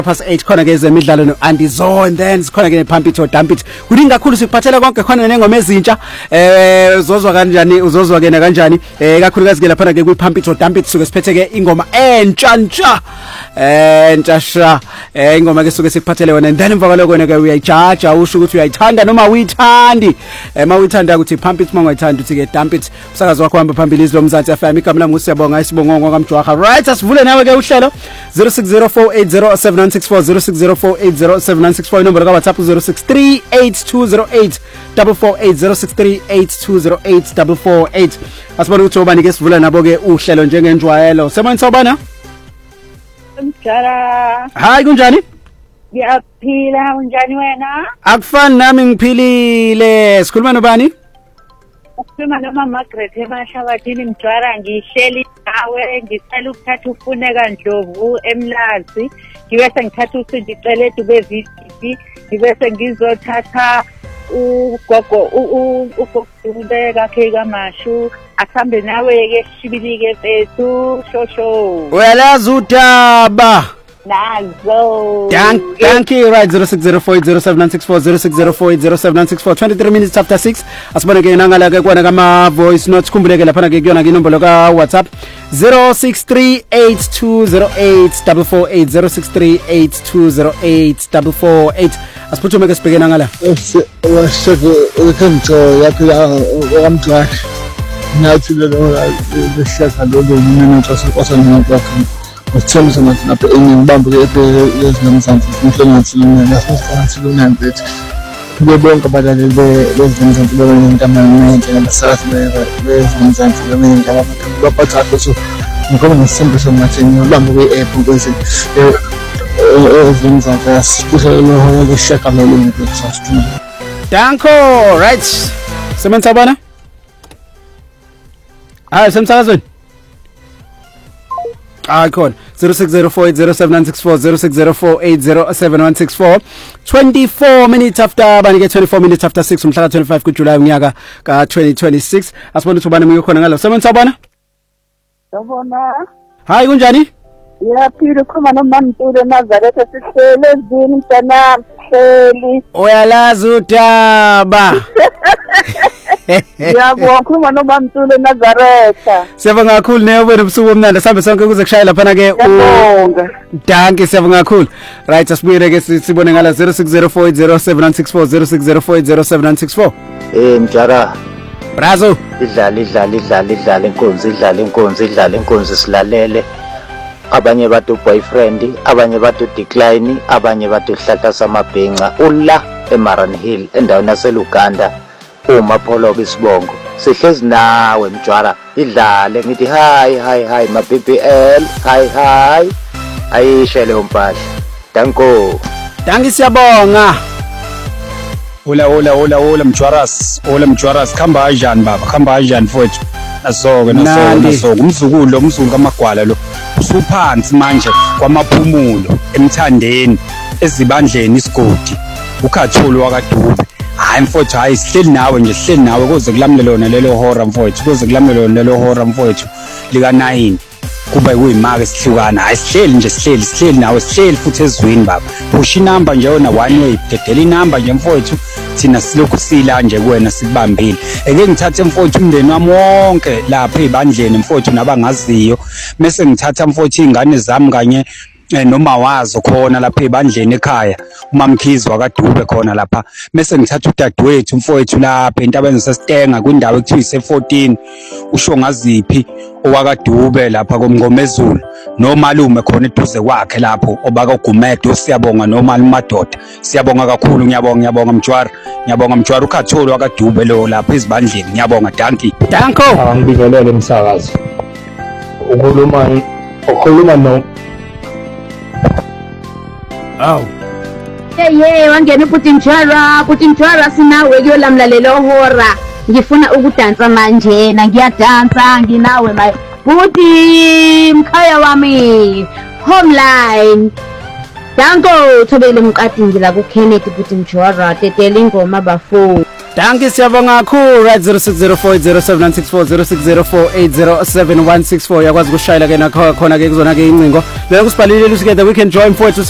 past 8 khona ke ezemidlalo no Andy Zo, and then sikhona ke Pump It or Dump It. Kudinga kakhulu sikuphathela konke khona nengoma ezintsha uzozwa kanjani uzozwa ke na kanjani kakhulukazi ke lapha ke kwi Pump It or Dump It suke siphethe ke ingoma entsha sha ingoma ke suke sikuphathele wona, and then emva kwaloko ke uyayijaja usho ukuthi uyayithanda noma uyithandi mawuyithanda ukuthi Pump It, mangayithanda uthi ke Dump It. Umsakazo wakho hamba phambili izlo Mzansi FM, igama lami uSiyabonga isibongo kaMjwaha. Right, asivule nawe ke uhlelo 0604807964 0604807964 inombolo ka WhatsApp 0638208448 0638208448. Asibona ukuthi obani ke sivula nabo ke uhlelo njengenjwayelo. Sebona sobana? Mjara. Hayi kunjani? Ngiyaphila, unjani wena? Akufani nami ngiphilile. Sikhuluma nobani? Ukhuluma noma Margaret eMashabatini Mjara. Ngihleli nawe ngicela ukuthatha ufuneka Ndlovu eMlazi, ngibese ngithatha uSindiceletu beVCD, ngibese ngizothatha ugogo ubeka ke kaMashu, asambe nawe ke Shibilike Mfethu shosho. Uyalazi udaba. Nazo. Thank you. Right, 0604807964 0604807964 23 minutes after 6. Asibona ke nangala ke kwana kama voice notes, kumbuleke lapha ke kuyona ke inombolo ka WhatsApp 0638208448 0638208448. Asiphuthume ke sibheke nangala. Waseke ukhonto yaphila okamjwaha. Nathi lo lehlaka lo mina tsasa ngapha. Uthemba ukuthi lapha engibambe ke lezinamsansi umhlongathi mina nasifanathi lonambethu bonke abalaleli bezinamsansi bezintamanye nabasazi bezinamsansi bezintamanye baphatha so ngikho ngisembe somathi ngibambe kwi-app ukuthi ezinamsansi kuhlelo leshaka lo ngikuthi Danko. Right, sebenza bana semsakazweni icon 0604807964 0604807164 24 minutes after banike 24 minutes after 6 umhla ka 25 kuJuly unyaka ka 2026. Asibona ukuthi ubani muye khona ngalo sebenza sabona. Yabona. Hayi kunjani? Yaphila khoma noMantule Nazareth sihlele ezini mntana hleli. Uyalazi udaba. Yabona khoma noMantule Nazareth. Siyabonga kakhulu newe ubusuku omnandi sambe sonke kuze kushaya lapha ke Danke, siyabonga kakhulu. Right, asibuyele ke sibone ngala 0604807964 0604807964. Mjara. Brazo. Idlala inkonzi silalele. Abanye bathi boyfriend, abanye bathi decline, abanye bathi hlahla samabhenca ula eMaran Hill endaweni yaseLuganda. Uma pholo bisibongo sihlezi nawe Mjara, idlale ngithi hi ma BBL hi ayishe leyo mpahla. Danko. Danke siyabonga. Hola Mjwaras khamba kanjani baba, khamba kanjani mfowethu? Nasoke umzukulu kaMagwala lo usuphansi manje kwamaphumulo emthandeni ezibandleni isigodi ukhatholo wakaDube. Hayi mfowethu, hayi sihleli nawe kuze kulamle lona lelo hora mfowethu lika 9 kuba kuyimake sihlukana. Hayi sihleli nawe futhi ezweni baba. Push inamba nje yona one way, dedela inamba nje mfowethu, thina silokhu sila nje kuwena sikubambile. Eke ngithathe mfowethu umndeni wami wonke lapha ezibandleni mfowethu nabangaziyo, bese ngithatha mfowethu izingane zami kanye noma wazo khona lapha ezibandleni ekhaya, uMamkhizi wakaDube khona lapha, bese ngithatha udadewethu mfowethu lapha entabeni sesitenga kwindawo ekuthiwa ise14 usho ngaziphi owakaDube lapha komngomezulu, nomalume khona eduze kwakhe lapho obakaGumedo. Siyabonga nomali madoda, siyabonga kakhulu. Ngiyabonga Mjwara, ukhatholo wakaDube lo lapha ezibandleni. Ngiyabonga. Danko. Angibingelele umsakazo. Ukhuluma no. Aw. Hey wangena uPutin Mjwara sinawe kuyolamlalelo hora. Ngifuna ukudansa manje, ngiyadansa nginawe my Puti mkhaya wami homeline. Danko thobele mqadi ngila ku Kennedy Putin Mjwara tetela ingoma bafo. Danke siyabonga kakhulu. Right, 0604807964 0604807164 yakwazi ukushayela ke nakho khona ke kuzona ke incingo. Lena kusibhalile together we can join forward